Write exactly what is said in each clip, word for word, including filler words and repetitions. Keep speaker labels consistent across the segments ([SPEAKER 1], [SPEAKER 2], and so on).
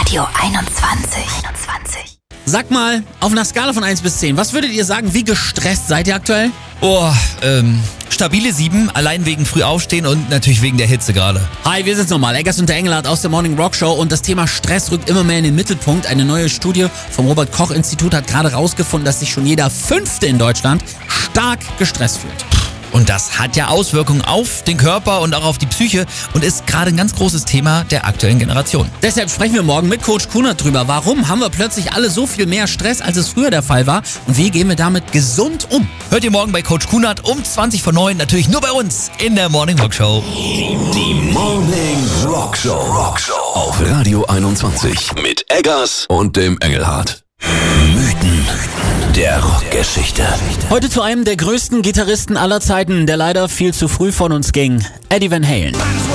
[SPEAKER 1] Radio einundzwanzig. einundzwanzig.
[SPEAKER 2] Sag mal, auf einer Skala von eins bis zehn, was würdet ihr sagen, wie gestresst seid ihr aktuell?
[SPEAKER 3] Oh, ähm, stabile sieben, allein wegen früh aufstehen und natürlich wegen der Hitze gerade.
[SPEAKER 2] Hi, wir sind's nochmal, Eggers und der Engelhardt aus der Morning Rock Show und das Thema Stress rückt immer mehr in den Mittelpunkt. Eine neue Studie vom Robert-Koch-Institut hat gerade rausgefunden, dass sich schon jeder Fünfte in Deutschland stark gestresst fühlt.
[SPEAKER 3] Und das hat ja Auswirkungen auf den Körper und auch auf die Psyche und ist gerade ein ganz großes Thema der aktuellen Generation.
[SPEAKER 2] Deshalb sprechen wir morgen mit Coach Kunert drüber. Warum haben wir plötzlich alle so viel mehr Stress, als es früher der Fall war? Und wie gehen wir damit gesund um?
[SPEAKER 3] Hört ihr morgen bei Coach Kunert um zwanzig vor neun, natürlich nur bei uns in der Morning Rock Show.
[SPEAKER 4] Die Morning Rock Show. Rock Show auf Radio einundzwanzig mit Eggers und dem Engelhardt. Mythen der Rockgeschichte.
[SPEAKER 2] Heute zu einem der größten Gitarristen aller Zeiten, der leider viel zu früh von uns ging. Eddie Van Halen.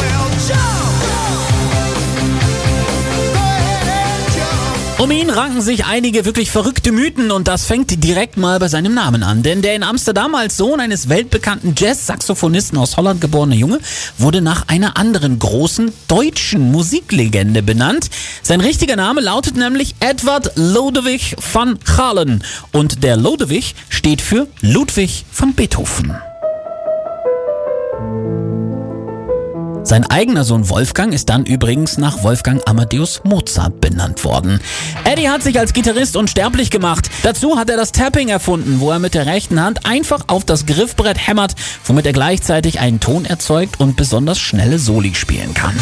[SPEAKER 2] Um ihn ranken sich einige wirklich verrückte Mythen und das fängt direkt mal bei seinem Namen an. Denn der in Amsterdam als Sohn eines weltbekannten Jazz-Saxophonisten aus Holland geborene Junge wurde nach einer anderen großen deutschen Musiklegende benannt. Sein richtiger Name lautet nämlich Edward Lodewijk van Galen und der Lodewijk steht für Ludwig van Beethoven. Sein eigener Sohn Wolfgang ist dann übrigens nach Wolfgang Amadeus Mozart benannt worden. Eddie hat sich als Gitarrist unsterblich gemacht. Dazu hat er das Tapping erfunden, wo er mit der rechten Hand einfach auf das Griffbrett hämmert, womit er gleichzeitig einen Ton erzeugt und besonders schnelle Soli spielen kann.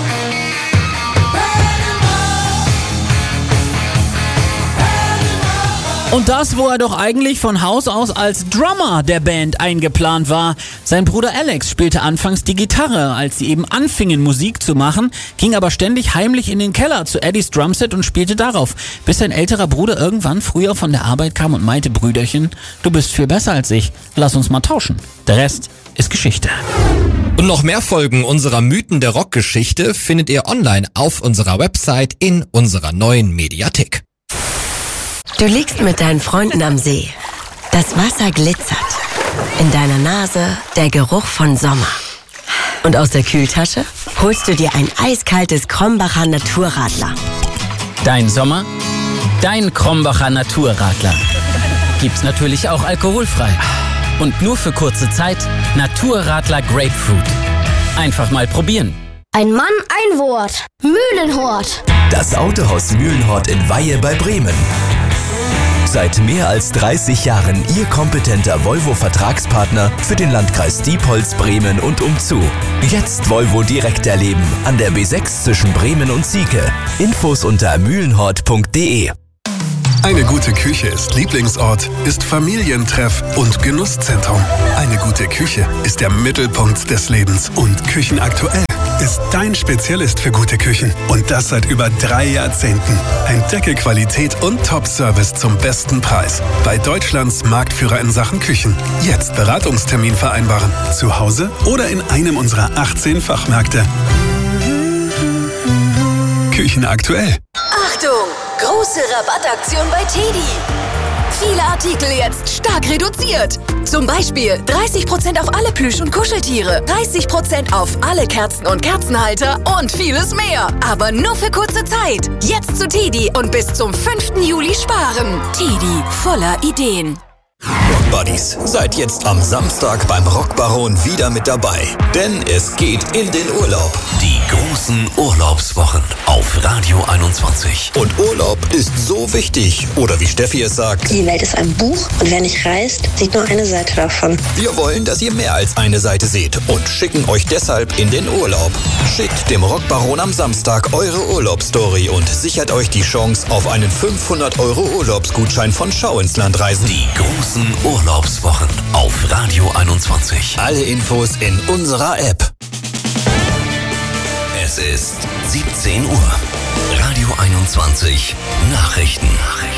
[SPEAKER 2] Und das, wo er doch eigentlich von Haus aus als Drummer der Band eingeplant war. Sein Bruder Alex spielte anfangs die Gitarre, als sie eben anfingen Musik zu machen, ging aber ständig heimlich in den Keller zu Eddies Drumset und spielte darauf, bis sein älterer Bruder irgendwann früher von der Arbeit kam und meinte, Brüderchen, du bist viel besser als ich, lass uns mal tauschen. Der Rest ist Geschichte.
[SPEAKER 5] Und noch mehr Folgen unserer Mythen der Rockgeschichte findet ihr online auf unserer Website in unserer neuen Mediathek.
[SPEAKER 6] Du liegst mit deinen Freunden am See. Das Wasser glitzert. In deiner Nase der Geruch von Sommer. Und aus der Kühltasche holst du dir ein eiskaltes Krombacher Naturradler.
[SPEAKER 7] Dein Sommer, dein Krombacher Naturradler. Gibt's natürlich auch alkoholfrei. Und nur für kurze Zeit Naturradler Grapefruit. Einfach mal probieren.
[SPEAKER 8] Ein Mann, ein Wort. Mühlenhort.
[SPEAKER 4] Das Autohaus Mühlenhort in Weihe bei Bremen. Seit mehr als dreißig Jahren Ihr kompetenter Volvo-Vertragspartner für den Landkreis Diepholz, Bremen und umzu. Jetzt Volvo direkt erleben an der B sechs zwischen Bremen und Sieke. Infos unter mühlenhort punkt de.
[SPEAKER 9] Eine gute Küche ist Lieblingsort, ist Familientreff und Genusszentrum. Eine gute Küche ist der Mittelpunkt des Lebens und Küchenaktuell ist dein Spezialist für gute Küchen. Und das seit über drei Jahrzehnten. Entdecke Qualität und Top-Service zum besten Preis. Bei Deutschlands Marktführer in Sachen Küchen. Jetzt Beratungstermin vereinbaren. Zu Hause oder in einem unserer achtzehn Fachmärkte. Küchenaktuell.
[SPEAKER 10] Achtung! Große Rabattaktion bei Teddy. Viele Artikel jetzt stark reduziert. Zum Beispiel dreißig Prozent auf alle Plüsch- und Kuscheltiere, dreißig Prozent auf alle Kerzen und Kerzenhalter und vieles mehr. Aber nur für kurze Zeit. Jetzt zu Teddy und bis zum fünften Juli sparen. Teddy, voller Ideen.
[SPEAKER 4] Rock Buddies, seid jetzt am Samstag beim Rockbaron wieder mit dabei. Denn es geht in den Urlaub. Die großen Urlaubswochen auf Radio einundzwanzig. Und Urlaub ist so wichtig. Oder wie Steffi es sagt:
[SPEAKER 11] Die Welt ist ein Buch und wer nicht reist, sieht nur eine Seite davon.
[SPEAKER 4] Wir wollen, dass ihr mehr als eine Seite seht und schicken euch deshalb in den Urlaub. Schickt dem Rockbaron am Samstag eure Urlaubsstory und sichert euch die Chance auf einen fünfhundert Euro Urlaubsgutschein von Schau ins Land Reisen. Die großen Urlaubswochen auf Radio einundzwanzig. Alle Infos in unserer App. Es ist siebzehn Uhr. Radio einundzwanzig. Nachrichten.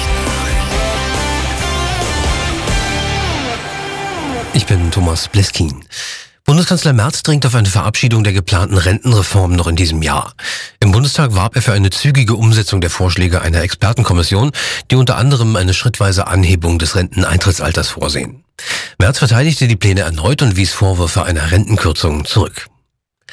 [SPEAKER 12] Ich bin Thomas Bleskin. Bundeskanzler Merz dringt auf eine Verabschiedung der geplanten Rentenreform noch in diesem Jahr. Im Bundestag warb er für eine zügige Umsetzung der Vorschläge einer Expertenkommission, die unter anderem eine schrittweise Anhebung des Renteneintrittsalters vorsehen. Merz verteidigte die Pläne erneut und wies Vorwürfe einer Rentenkürzung zurück.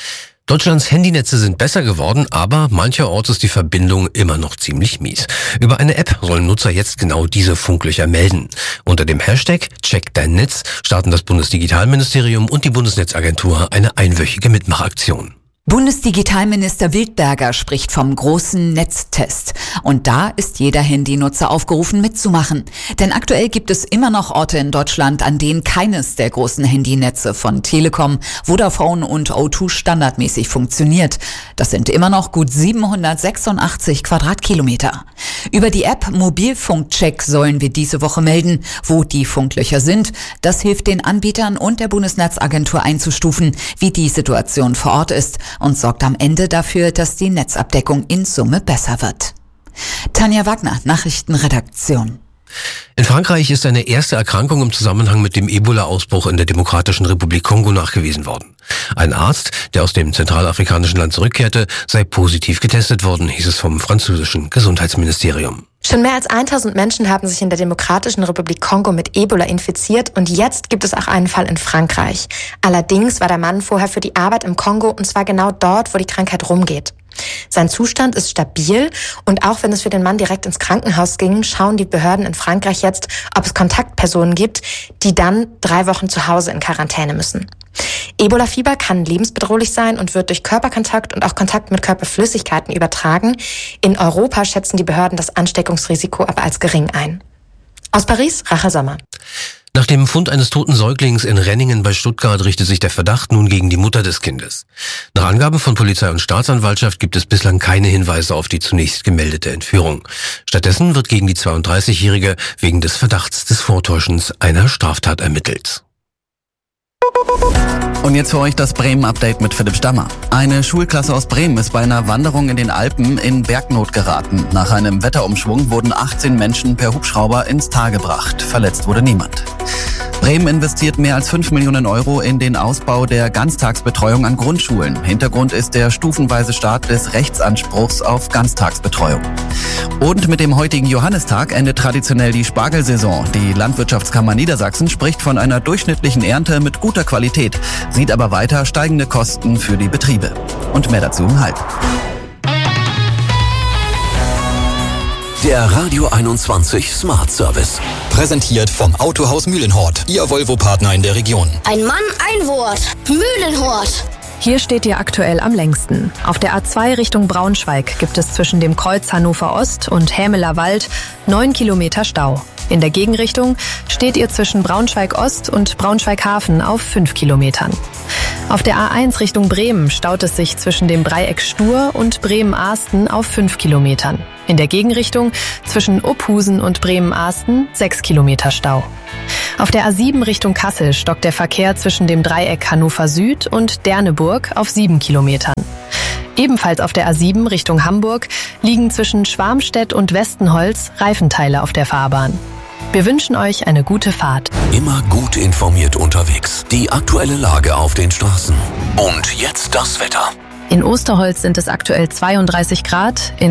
[SPEAKER 12] Deutschlands Handynetze sind besser geworden, aber mancherorts ist die Verbindung immer noch ziemlich mies. Über eine App sollen Nutzer jetzt genau diese Funklöcher melden. Unter dem Hashtag Check dein Netz starten das Bundesdigitalministerium und die Bundesnetzagentur eine einwöchige Mitmachaktion.
[SPEAKER 13] Bundesdigitalminister Wildberger spricht vom großen Netztest. Und da ist jeder Handynutzer aufgerufen mitzumachen. Denn aktuell gibt es immer noch Orte in Deutschland, an denen keines der großen Handynetze von Telekom, Vodafone und O zwei standardmäßig funktioniert. Das sind immer noch gut siebenhundertsechsundachtzig Quadratkilometer. Über die App Mobilfunkcheck sollen wir diese Woche melden, wo die Funklöcher sind. Das hilft den Anbietern und der Bundesnetzagentur einzustufen, wie die Situation vor Ort ist, und sorgt am Ende dafür, dass die Netzabdeckung in Summe besser wird. Tanja Wagner, Nachrichtenredaktion.
[SPEAKER 12] In Frankreich ist eine erste Erkrankung im Zusammenhang mit dem Ebola-Ausbruch in der Demokratischen Republik Kongo nachgewiesen worden. Ein Arzt, der aus dem zentralafrikanischen Land zurückkehrte, sei positiv getestet worden, hieß es vom französischen Gesundheitsministerium.
[SPEAKER 14] Schon mehr als tausend Menschen haben sich in der Demokratischen Republik Kongo mit Ebola infiziert und jetzt gibt es auch einen Fall in Frankreich. Allerdings war der Mann vorher für die Arbeit im Kongo und zwar genau dort, wo die Krankheit rumgeht. Sein Zustand ist stabil und auch wenn es für den Mann direkt ins Krankenhaus ging, schauen die Behörden in Frankreich jetzt, ob es Kontaktpersonen gibt, die dann drei Wochen zu Hause in Quarantäne müssen. Ebola-Fieber kann lebensbedrohlich sein und wird durch Körperkontakt und auch Kontakt mit Körperflüssigkeiten übertragen. In Europa schätzen die Behörden das Ansteckungsrisiko aber als gering ein. Aus Paris, Rachel Sommer.
[SPEAKER 12] Nach dem Fund eines toten Säuglings in Renningen bei Stuttgart richtet sich der Verdacht nun gegen die Mutter des Kindes. Nach Angaben von Polizei und Staatsanwaltschaft gibt es bislang keine Hinweise auf die zunächst gemeldete Entführung. Stattdessen wird gegen die zweiunddreißigjährige wegen des Verdachts des Vortäuschens einer Straftat ermittelt.
[SPEAKER 15] Und jetzt für euch das Bremen-Update mit Philipp Stammer. Eine Schulklasse aus Bremen ist bei einer Wanderung in den Alpen in Bergnot geraten. Nach einem Wetterumschwung wurden achtzehn Menschen per Hubschrauber ins Tal gebracht. Verletzt wurde niemand. Bremen investiert mehr als fünf Millionen Euro in den Ausbau der Ganztagsbetreuung an Grundschulen. Hintergrund ist der stufenweise Start des Rechtsanspruchs auf Ganztagsbetreuung. Und mit dem heutigen Johannistag endet traditionell die Spargelsaison. Die Landwirtschaftskammer Niedersachsen spricht von einer durchschnittlichen Ernte mit guter Qualität, sieht aber weiter steigende Kosten für die Betriebe. Und mehr dazu um halb.
[SPEAKER 4] Der Radio einundzwanzig Smart Service. Präsentiert vom Autohaus Mühlenhort, Ihr Volvo-Partner in der Region.
[SPEAKER 8] Ein Mann, ein Wort. Mühlenhort.
[SPEAKER 16] Hier steht ihr aktuell am längsten. Auf der A zwei Richtung Braunschweig gibt es zwischen dem Kreuz Hannover Ost und Hämeler Wald neun Kilometer Stau. In der Gegenrichtung steht ihr zwischen Braunschweig Ost und Braunschweig Hafen auf fünf Kilometern. Auf der A eins Richtung Bremen staut es sich zwischen dem Dreieck Stur und Bremen-Ahsten auf fünf Kilometern. In der Gegenrichtung zwischen Uphusen und Bremen-Ahsten sechs Kilometer Stau. Auf der A sieben Richtung Kassel stockt der Verkehr zwischen dem Dreieck Hannover Süd und Derneburg auf sieben Kilometern. Ebenfalls auf der A sieben Richtung Hamburg liegen zwischen Schwarmstedt und Westenholz Reifenteile auf der Fahrbahn. Wir wünschen euch eine gute Fahrt.
[SPEAKER 4] Immer gut informiert unterwegs. Die aktuelle Lage auf den Straßen. Und jetzt das Wetter.
[SPEAKER 16] In Osterholz sind es aktuell zweiunddreißig Grad. In